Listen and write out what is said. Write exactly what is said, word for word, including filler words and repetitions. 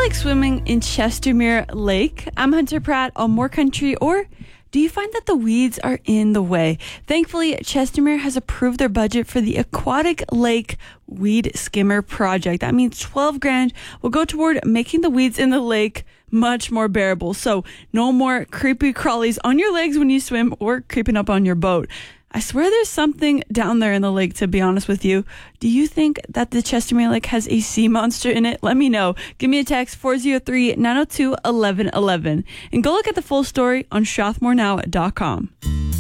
like swimming in Chestermere Lake? I'm Hunter Pratt on More Country. Or do you find that the weeds are in the way? Thankfully, Chestermere has approved their budget for the Aquatic Lake Weed Skimmer project. That means twelve grand will go toward making the weeds in the lake much more bearable. So no more creepy crawlies on your legs when you swim or creeping up on your boat. I swear there's something down there in the lake, to be honest with you. Do you think that the Chestermere Lake has a sea monster in it? Let me know. Give me a text, four oh three, nine oh two, one one one one. And go look at the full story on strathmore now dot com.